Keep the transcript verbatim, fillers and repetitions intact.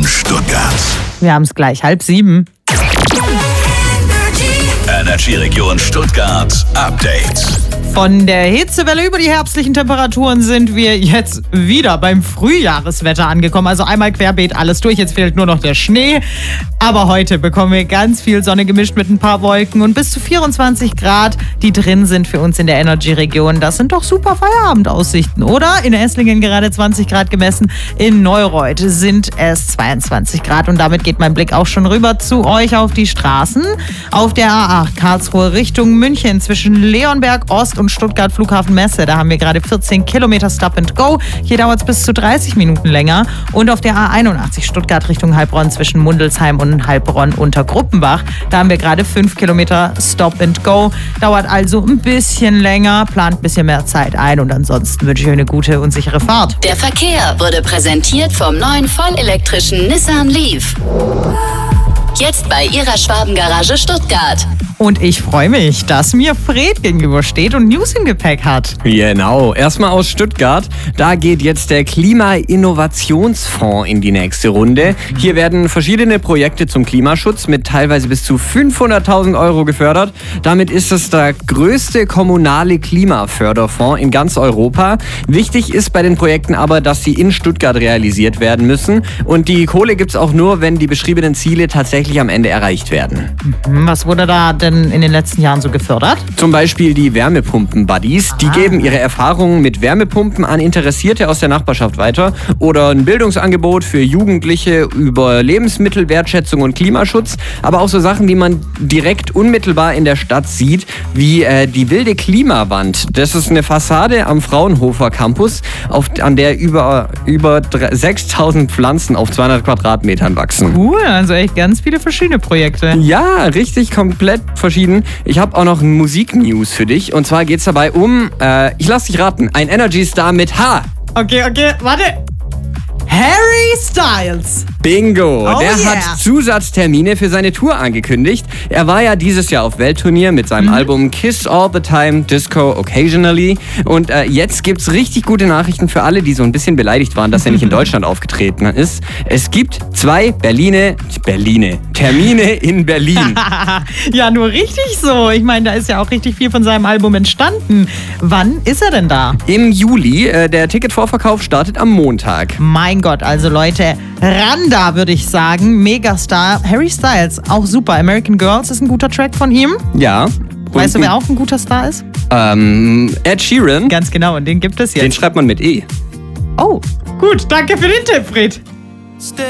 Stuttgart. Wir haben es gleich halb sieben. Energy Region Stuttgart Update. Von der Hitzewelle über die herbstlichen Temperaturen sind wir jetzt wieder beim Frühjahreswetter angekommen. Also einmal querbeet alles durch, jetzt fehlt nur noch der Schnee. Aber heute bekommen wir ganz viel Sonne gemischt mit ein paar Wolken und bis zu vierundzwanzig Grad, die drin sind für uns in der Energy-Region. Das sind doch super Feierabendaussichten, oder? In Esslingen gerade zwanzig Grad gemessen, in Neureuth sind es zweiundzwanzig Grad. Und damit geht mein Blick auch schon rüber zu euch auf die Straßen. Auf der A acht Karlsruhe Richtung München zwischen Leonberg Ost und Stuttgart Flughafen Messe. Da haben wir gerade vierzehn Kilometer Stop and Go. Hier dauert es bis zu dreißig Minuten länger. Und auf der A einundachtzig Stuttgart Richtung Heilbronn zwischen Mundelsheim und Heilbronn unter Gruppenbach. Da haben wir gerade fünf Kilometer Stop and Go. Dauert also ein bisschen länger, plant ein bisschen mehr Zeit ein und ansonsten wünsche ich euch eine gute und sichere Fahrt. Der Verkehr wurde präsentiert vom neuen vollelektrischen Nissan Leaf. Jetzt bei Ihrer Schwabengarage Stuttgart. Und ich freue mich, dass mir Fred gegenübersteht und News im Gepäck hat. Genau, erstmal aus Stuttgart. Da geht jetzt der Klima-Innovationsfonds in die nächste Runde. Hier werden verschiedene Projekte zum Klimaschutz mit teilweise bis zu fünfhunderttausend Euro gefördert. Damit ist es der größte kommunale Klimaförderfonds in ganz Europa. Wichtig ist bei den Projekten aber, dass sie in Stuttgart realisiert werden müssen. Und die Kohle gibt es auch nur, wenn die beschriebenen Ziele tatsächlich am Ende erreicht werden. Was wurde da denn in den letzten Jahren so gefördert? Zum Beispiel die Wärmepumpen-Buddies. Die geben ihre Erfahrungen mit Wärmepumpen an Interessierte aus der Nachbarschaft weiter. Oder ein Bildungsangebot für Jugendliche über Lebensmittelwertschätzung und Klimaschutz. Aber auch so Sachen, die man direkt unmittelbar in der Stadt sieht, wie äh, die wilde Klimawand. Das ist eine Fassade am Fraunhofer Campus, auf, an der über, über sechstausend Pflanzen auf zweihundert Quadratmetern wachsen. Cool, also echt ganz viele verschiedene Projekte. Ja, richtig, komplett verschieden. Ich habe auch noch ein Musik-News für dich. Und zwar geht es dabei um, äh, ich lass dich raten, ein Energy-Star mit H. Okay, okay, warte. Harry Styles. Bingo! Oh Der yeah. hat Zusatztermine für seine Tour angekündigt. Er war ja dieses Jahr auf Weltturnier mit seinem mhm. Album Kiss All the Time, Disco Occasionally. Und äh, jetzt gibt's richtig gute Nachrichten für alle, die so ein bisschen beleidigt waren, dass er nicht in Deutschland aufgetreten ist. Es gibt zwei Berline, Berline, Termine in Berlin. Ja, nur richtig so. Ich meine, da ist ja auch richtig viel von seinem Album entstanden. Wann ist er denn da? Im Juli. Äh, der Ticketvorverkauf startet am Montag. Mein Gott, also Leute, ran da, würde ich sagen. Megastar. Harry Styles, auch super. American Girls ist ein guter Track von ihm. Ja. Weißt du, wer auch ein guter Star ist? Ähm, Ed Sheeran. Ganz genau, und den gibt es jetzt. Den schreibt man mit E. Oh, gut, danke für den Tipp, Fred.